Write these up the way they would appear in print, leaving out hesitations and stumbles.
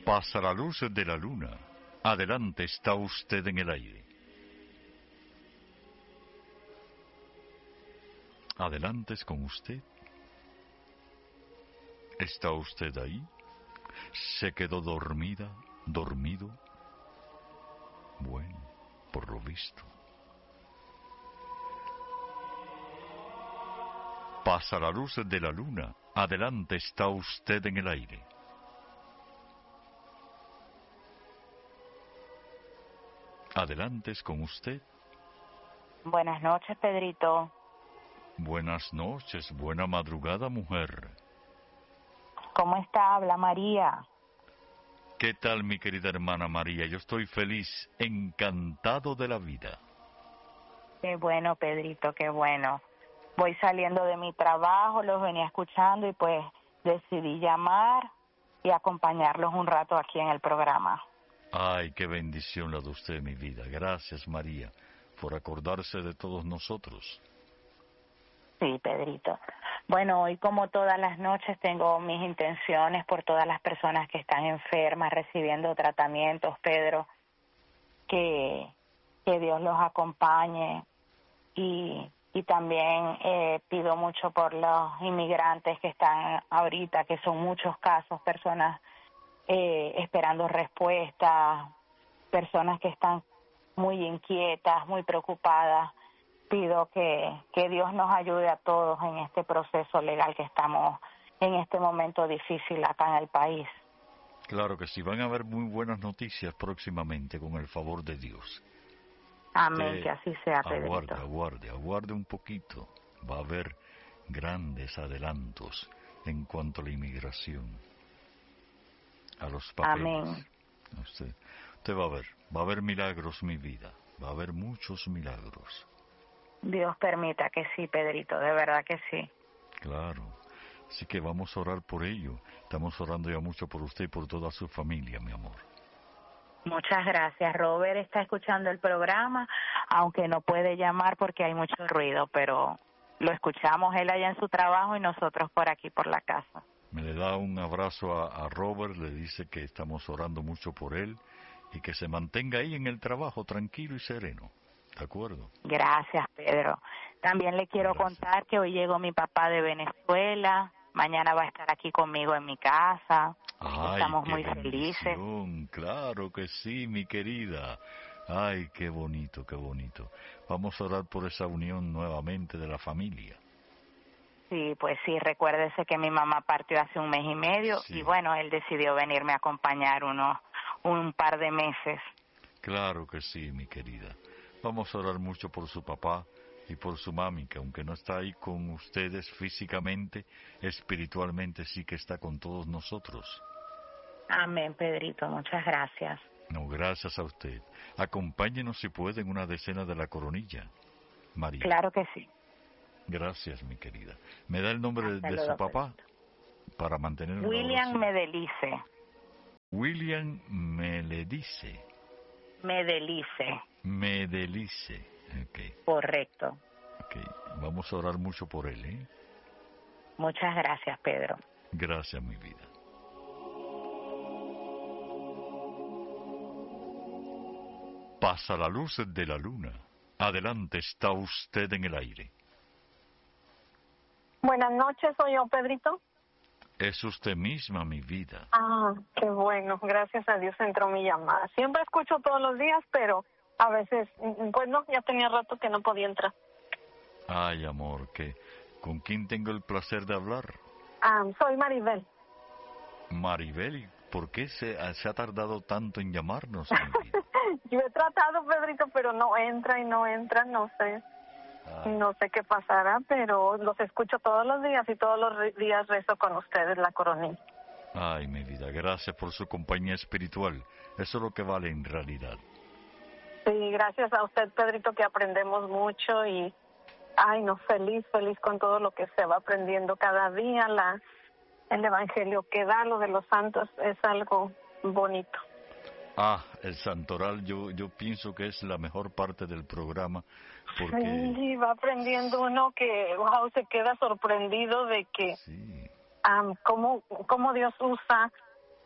Pasa la luz de la luna. Adelante, está usted en el aire. Adelante es con usted. ¿Está usted ahí? ¿Se quedó dormida, dormido? Bueno, por lo visto. Pasa la luz de la luna. Adelante, está usted en el aire. Adelante es con usted. Buenas noches, Pedrito. Buenas noches, buena madrugada, mujer. ¿Cómo está? Habla María. ¿Qué tal, mi querida hermana María? Yo estoy feliz, encantado de la vida. Qué bueno, Pedrito, qué bueno. Voy saliendo de mi trabajo, los venía escuchando y pues decidí llamar y acompañarlos un rato aquí en el programa. Ay, qué bendición la de usted, mi vida. Gracias, María, por acordarse de todos nosotros. Sí, Pedrito. Bueno, hoy como todas las noches tengo mis intenciones por todas las personas que están enfermas, recibiendo tratamientos, Pedro, que Dios los acompañe y también pido mucho por los inmigrantes que están ahorita, que son muchos casos, personas esperando respuestas, personas que están muy inquietas, muy preocupadas. Pido que Dios nos ayude a todos en este proceso legal que estamos en este momento difícil acá en el país. Claro que sí, van a haber muy buenas noticias próximamente con el favor de Dios. Amén, que así sea, Pedrito. Aguarde un poquito. Va a haber grandes adelantos en cuanto a la inmigración, a los papeles. Amén. Usted va a haber milagros, mi vida. Va a haber muchos milagros. Dios permita que sí, Pedrito, de verdad que sí. Claro. Así que vamos a orar por ello. Estamos orando ya mucho por usted y por toda su familia, mi amor. Muchas gracias. Robert está escuchando el programa, aunque no puede llamar porque hay mucho ruido, pero lo escuchamos él allá en su trabajo y nosotros por aquí, por la casa. Me le da un abrazo a Robert, le dice que estamos orando mucho por él y que se mantenga ahí en el trabajo tranquilo y sereno. ¿De acuerdo? Gracias, Pedro. También le quiero contar que hoy llegó mi papá de Venezuela. Mañana va a estar aquí conmigo en mi casa. Ay, estamos qué muy bendición. felices. Claro que sí, mi querida. Ay, qué bonito, qué bonito. Vamos a orar por esa unión nuevamente de la familia. Sí, pues sí, recuérdese que mi mamá partió hace 1 mes y medio Sí. y bueno, él decidió venirme a acompañar un par de meses. Claro que sí, mi querida. Vamos a orar mucho por su papá y por su mami, que aunque no está ahí con ustedes físicamente, espiritualmente sí que está con todos nosotros. Amén, Pedrito, muchas gracias. No, gracias a usted. Acompáñenos si puede en una decena de la coronilla, María. Claro que sí. Gracias, mi querida. ¿Me da el nombre Hasta de luego, su papá Pedrito. para mantener una William oración? Medelice. William Medelice. Medelice. Ok. Correcto. Ok. Vamos a orar mucho por él, ¿eh? Muchas gracias, Pedro. Gracias, mi vida. Pasa la luz de la luna. Adelante, está usted en el aire. Buenas noches, soy yo, Pedrito. Es usted misma, mi vida. Ah, qué bueno, gracias a Dios entró mi llamada. Siempre escucho todos los días, pero a veces, pues no, ya tenía rato que no podía entrar. Ay, amor, ¿con quién tengo el placer de hablar? Soy Maribel. Maribel, ¿y por qué se ha tardado tanto en llamarnos, mi vida? Yo he tratado, Pedrito, pero no entra, no sé. No sé qué pasará, pero los escucho todos los días y todos los días rezo con ustedes la coronilla. Ay, mi vida, gracias por su compañía espiritual. Eso es lo que vale en realidad. Sí, gracias a usted, Pedrito, que aprendemos mucho y, ay, no, feliz con todo lo que se va aprendiendo cada día. El evangelio que da, lo de los santos, es algo bonito. El santoral yo pienso que es la mejor parte del programa porque... Sí, va aprendiendo uno que, wow, se queda sorprendido de que sí. cómo Dios usa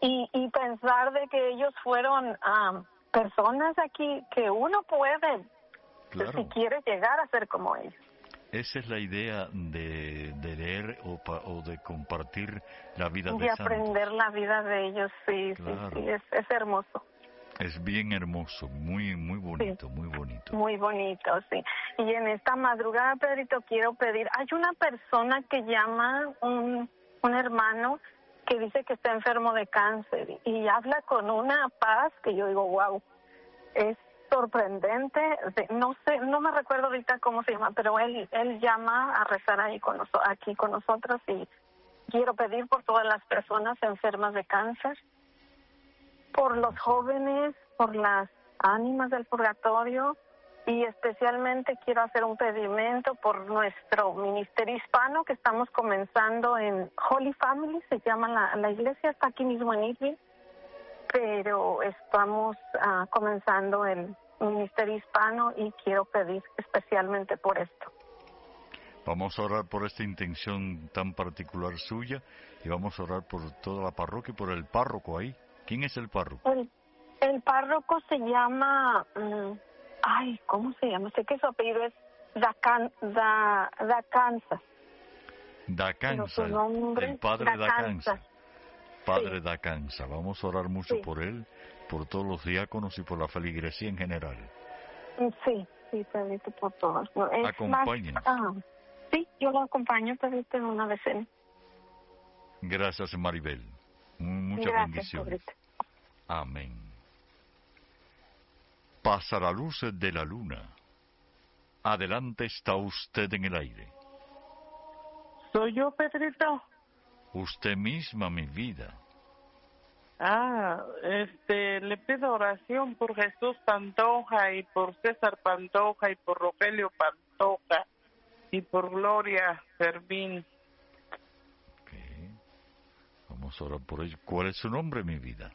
y pensar de que ellos fueron personas aquí que uno puede, Claro. si quiere, llegar a ser como ellos. Esa es la idea de leer o de compartir la vida de Y santos. aprender la vida de ellos, sí, Claro. sí, es hermoso. Es bien hermoso, muy bonito, Sí. muy bonito. Muy bonito, sí. Y en esta madrugada, Pedrito, quiero pedir, hay una persona que llama, un hermano, que dice que está enfermo de cáncer y habla con una paz que yo digo, wow, es sorprendente. No sé, no me recuerdo ahorita cómo se llama, pero él llama a rezar ahí aquí con nosotros, y quiero pedir por todas las personas enfermas de cáncer, por los jóvenes, por las ánimas del purgatorio, y especialmente quiero hacer un pedimento por nuestro ministerio hispano que estamos comenzando en Holy Family, se llama la iglesia, está aquí mismo en Irving, pero estamos comenzando el ministerio hispano y quiero pedir especialmente por esto. Vamos a orar por esta intención tan particular suya y vamos a orar por toda la parroquia y por el párroco ahí. ¿Quién es el párroco? El párroco se llama, ¿cómo se llama? Sé que su apellido es Dacanza. Dacanza, el padre Dacanza. Padre Dacanza. Vamos a orar mucho por él, por todos los diáconos y por la feligresía en general. Sí, Pedrito, por todos. Acompáñenos. Sí, yo lo acompaño, Pedrito, en una decena. Gracias, Maribel. Muchas bendiciones. Pedrito. Amén. Pasa la luz de la luna. Adelante está usted en el aire. ¿Soy yo, Pedrito? Usted misma, mi vida. Le pido oración por Jesús Pantoja y por César Pantoja y por Rogelio Pantoja y por Gloria Fermín. Okay. Vamos a orar por ello. ¿Cuál es su nombre, mi vida?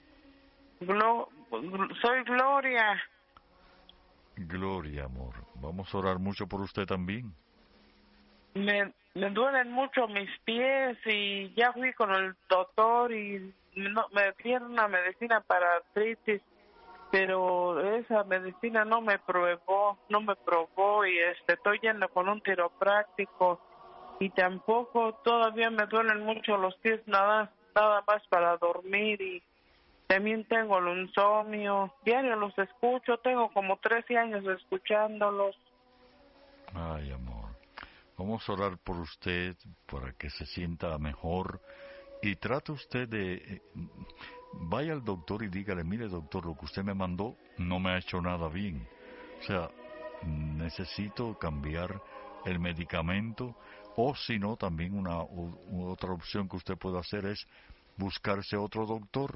Soy Gloria. Gloria, amor. Vamos a orar mucho por usted también. Me duelen mucho mis pies y ya fui con el doctor y me dieron una medicina para artritis, pero esa medicina no me probó y estoy yendo con un quiropráctico y tampoco todavía me duelen mucho los pies, nada más para dormir, y también tengo el insomnio. Diario los escucho, tengo como 13 años escuchándolos. Ay, amor. Vamos a orar por usted para que se sienta mejor y trate usted de... vaya al doctor y dígale, mire doctor, lo que usted me mandó no me ha hecho nada bien. O sea, necesito cambiar el medicamento, o si no, también otra opción que usted puede hacer es buscarse otro doctor.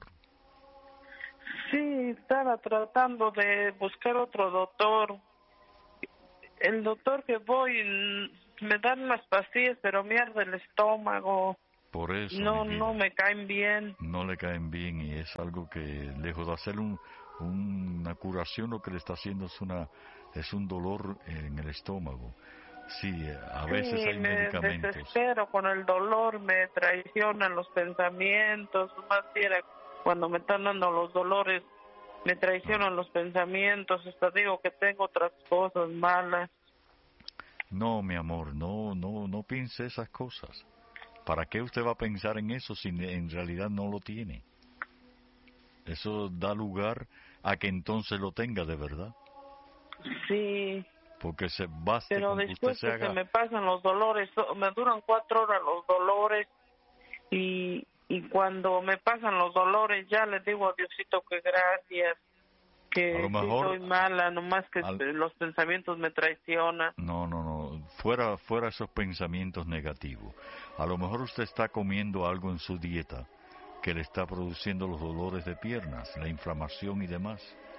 Sí, estaba tratando de buscar otro doctor. El doctor que voy me dan unas pastillas, pero me arde el estómago. Por eso, no me caen bien. No le caen bien, y es algo que, lejos de hacer una curación, lo que le está haciendo es un dolor en el estómago. Sí, a veces hay medicamentos. Me desespero con el dolor, me traicionan los pensamientos, más bien cuando me están dando los dolores, me traicionan los pensamientos, hasta digo que tengo otras cosas malas. No, mi amor, no piense esas cosas. ¿Para qué usted va a pensar en eso si en realidad no lo tiene? Eso da lugar a que entonces lo tenga de verdad. Sí. Porque basta pero con que usted se haga... se me pasan los dolores, me duran 4 horas los dolores, y cuando me pasan los dolores ya le digo a Diosito que gracias, que a lo mejor, sí soy mala, nomás que los pensamientos me traicionan. No, fuera esos pensamientos negativos. A lo mejor usted está comiendo algo en su dieta que le está produciendo los dolores de piernas, la inflamación y demás.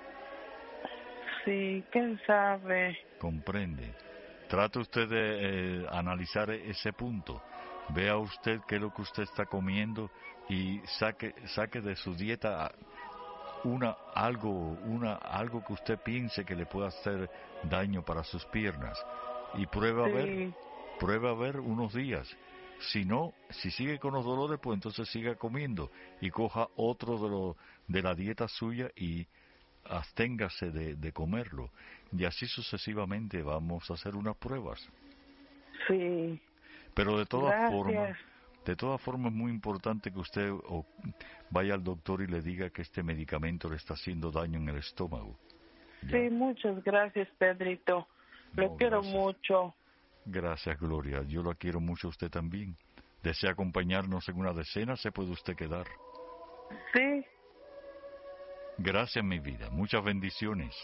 Sí, ¿quién sabe? Comprende. Trate usted de analizar ese punto. Vea usted qué es lo que usted está comiendo y saque de su dieta algo que usted piense que le pueda hacer daño para sus piernas, y prueba a ver unos días. Si no, si sigue con los dolores, pues entonces siga comiendo y coja otro de la dieta suya y absténgase de comerlo. Y así sucesivamente vamos a hacer unas pruebas. Sí. Pero de todas Gracias. formas es muy importante que usted vaya al doctor y le diga que este medicamento le está haciendo daño en el estómago. ¿Ya? Sí, muchas gracias, Pedrito. Lo No, quiero gracias. mucho. Gracias, Gloria. Yo la quiero mucho a usted también. ¿Desea acompañarnos en una decena? Se puede usted quedar. Sí. Gracias, mi vida. Muchas bendiciones.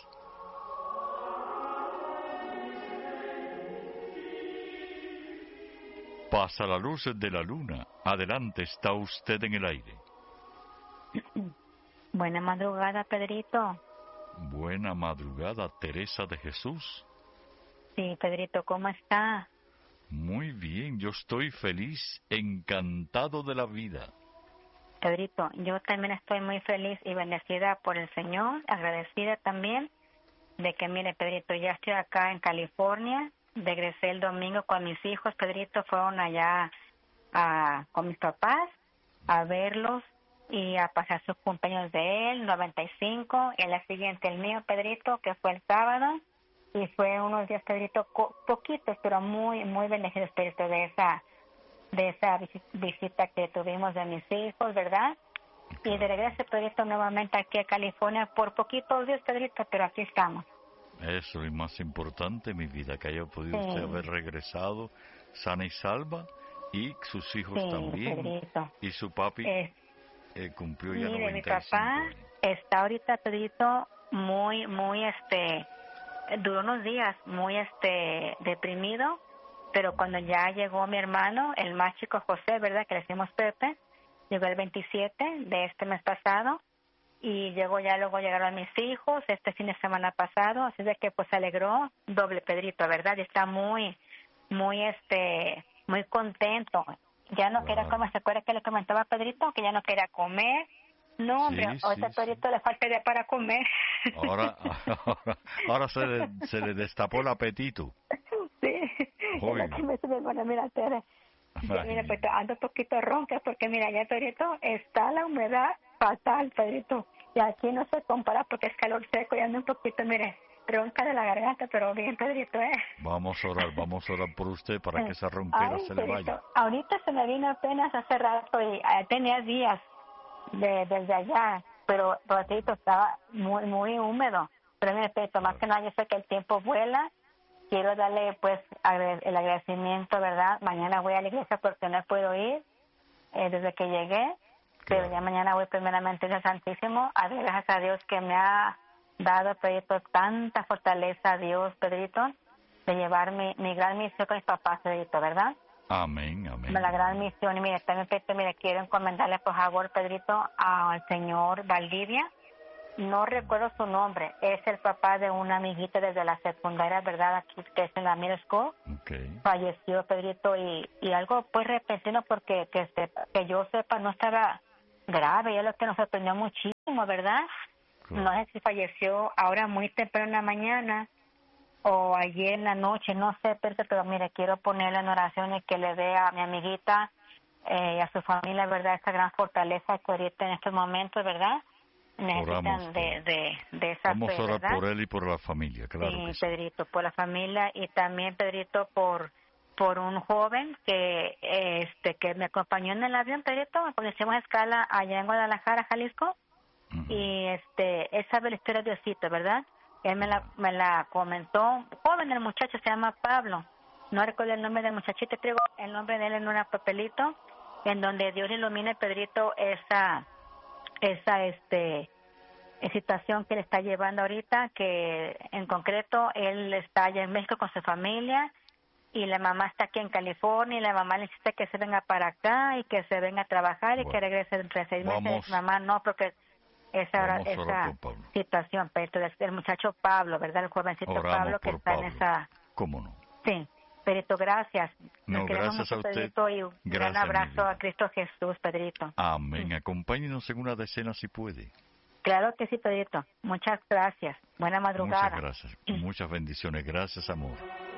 Pasa la luz de la luna. Adelante, está usted en el aire. Buena madrugada, Pedrito. Buena madrugada, Teresa de Jesús. Sí, Pedrito, ¿cómo está? Muy bien, yo estoy feliz, encantado de la vida. Pedrito, yo también estoy muy feliz y bendecida por el Señor, agradecida también de que, mire, Pedrito, ya estoy acá en California, regresé el domingo con mis hijos, Pedrito, fueron allá con mis papás a verlos y a pasar sus cumpleaños de él, 95, y la siguiente el mío, Pedrito, que fue el sábado, y fue unos días, Pedrito, poquitos, pero muy, muy bendecidos, Pedrito, de esa visita que tuvimos de mis hijos, ¿verdad? Y de regreso, Pedrito, nuevamente aquí a California por poquitos días, Pedrito, pero aquí estamos. Eso es más importante, mi vida, que haya podido Sí. usted haber regresado sana y salva, y sus hijos Sí, también, Pedrito. y su papi cumplió ya Mire, mi 95 papá años. está ahorita, Pedrito, muy, duró unos días muy, deprimido, pero cuando ya llegó mi hermano, el más chico José, ¿verdad?, que le decimos Pepe, llegó el 27 de este mes pasado, y luego llegaron mis hijos este fin de semana pasado, así de que pues se alegró doble, Pedrito, ¿verdad? Y está muy, muy, muy contento. Ya no quería comer, ¿se acuerda que le comentaba a Pedrito? Que ya no quería comer. No, hombre, Sí, ahorita sí, Pedrito le falta ya para comer. Ahora se le destapó el apetito. Sí, Oiga. es lo que me sube, bueno, mira, Tere, yo, mira, pues ando un poquito ronca porque mira, ya, Pedrito, está la humedad fatal, Pedrito, y aquí no se compara porque es calor seco y ando un poquito, mire, ronca de la garganta, pero bien, Pedrito, Vamos a orar por usted para que esa ronquera Ay, se le Pedrito, vaya. ahorita se me vino apenas hace rato y tenía días desde allá, pero Pedrito estaba muy, muy húmedo. Pero mire, Pedrito, más que nada yo sé que el tiempo vuela. Quiero darle pues el agradecimiento, ¿verdad? Mañana voy a la iglesia porque no puedo ir desde que llegué, pero ya mañana voy primeramente al Santísimo a dar gracias a Dios que me ha dado, Pedrito, tanta fortaleza a Dios, Pedrito, de llevar mi gran misión con mis papás, Pedrito, ¿verdad? Amén, amén. La gran misión. Y mire, también, Pedrito, mire, quiero encomendarle, por favor, Pedrito, al señor Valdivia. No recuerdo su nombre. Es el papá de una amiguita desde la secundaria, ¿verdad? Aquí, que es en la middle school. Okay. Falleció, Pedrito, y algo pues repentino porque que yo sepa no estaba grave. Y es lo que nos sorprendió muchísimo, ¿verdad? Claro. No sé si falleció ahora muy temprano en la mañana o ayer en la noche, no sé, pero mire, quiero ponerle en oraciones que le dé a mi amiguita y a su familia, ¿verdad? Esa gran fortaleza que ahorita en estos momentos, ¿verdad? Necesitan Oramos de esa Vamos fe, a orar ¿verdad? por él y por la familia, claro Sí, que sí. Pedrito, por la familia y también, Pedrito, por un joven que me acompañó en el avión, Pedrito, cuando hicimos escala allá en Guadalajara, Jalisco. Ujú. Y él sabe la historia de Diosito, ¿verdad? Él me la comentó. Joven, el muchacho se llama Pablo. No recuerdo el nombre del muchachito, traigo el nombre de él en un papelito, en donde Dios ilumina, Pedrito, esa situación que él está llevando ahorita, que en concreto él está allá en México con su familia y la mamá está aquí en California y la mamá necesita que se venga para acá y que se venga a trabajar y que regrese entre 6 meses. Mamá no, porque esa situación, pero el muchacho Pablo, ¿verdad? El jovencito Pablo que está en esa... ¿Cómo no? Sí, Pedrito, gracias. No, gracias mucho, a usted. Pedrito, y un gran abrazo a Cristo Jesús, Pedrito. Amén. Acompáñenos en una decena si puede. Claro que sí, Pedrito. Muchas gracias. Buena madrugada. Muchas gracias. Muchas bendiciones. Gracias, amor.